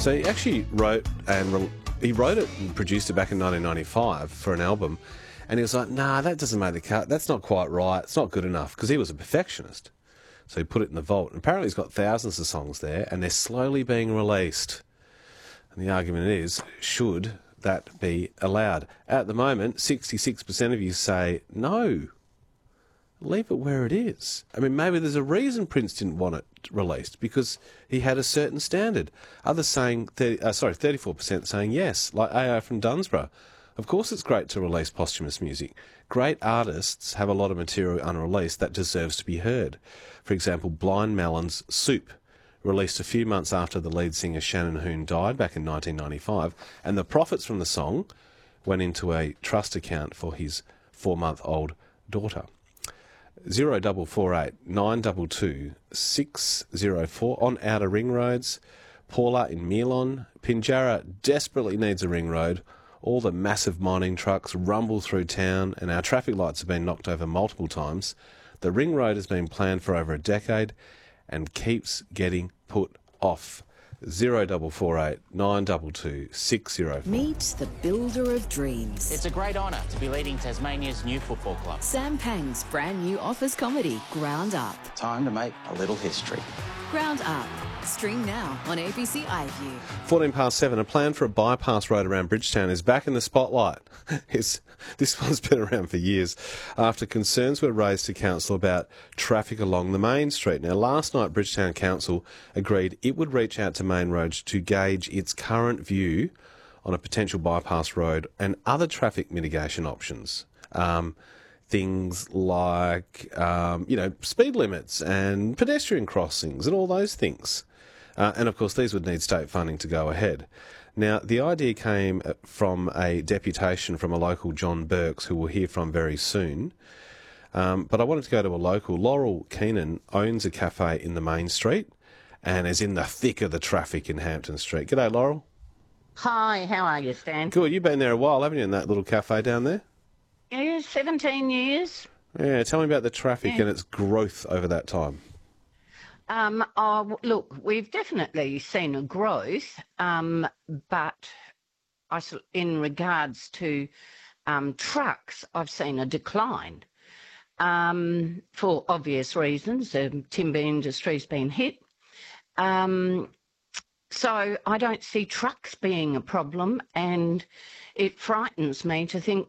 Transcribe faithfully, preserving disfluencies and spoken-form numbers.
So he actually wrote and re- he wrote it and produced it back in nineteen ninety-five for an album, and he was like, "Nah, that doesn't make the cut. That's not quite right. It's not good enough," because he was a perfectionist. So he put it in the vault. And apparently, he's got thousands of songs there, and they're slowly being released. And the argument is, should that be allowed? At the moment, sixty-six percent of you say no. Leave it where it is. I mean, maybe there's a reason Prince didn't want it released, because he had a certain standard. Others saying, thirty, uh, sorry, thirty-four percent saying yes, like A O from Dunsborough. Of course it's great to release posthumous music. Great artists have a lot of material unreleased that deserves to be heard. For example, Blind Melon's Soup, released a few months after the lead singer Shannon Hoon died back in nineteen ninety-five, and the profits from the song went into a trust account for his four-month-old daughter. Zero double four eight nine double two six zero four on outer ring roads. Paula in Milon. Pinjarra desperately needs a ring road. All the massive mining trucks rumble through town, and our traffic lights have been knocked over multiple times. The ring road has been planned for over a decade and keeps getting put off. Zero double four eight nine double two six zero four. Meet the builder of dreams. It's a great honour to be leading Tasmania's new football club. Sam Pang's brand new office comedy, Ground Up. Time to make a little history. Ground Up. Stream now on A B C iView. fourteen past seven. A plan for a bypass road around Bridgetown is back in the spotlight. It's, this one's been around for years after concerns were raised to Council about traffic along the main street. Now, last night, Bridgetown Council agreed it would reach out to Main Roads to gauge its current view on a potential bypass road and other traffic mitigation options. Um, things like, um, you know, speed limits and pedestrian crossings and all those things. Uh, and, of course, these would need state funding to go ahead. Now, the idea came from a deputation from a local John Burks, who we'll hear from very soon. Um, but I wanted to go to a local. Laurel Keenan owns a cafe in the main street and is in the thick of the traffic in Hampton Street. G'day, Laurel. Hi, how are you, Stan? Good. You've been there a while, haven't you, in that little cafe down there? Yeah, seventeen years. Yeah, tell me about the traffic Yeah. and its growth over that time. Um, oh, look, we've definitely seen a growth, um, but I, s- in regards to um, trucks, I've seen a decline um, for obvious reasons. The timber industry's been hit. Um, so I don't see trucks being a problem, and it frightens me to think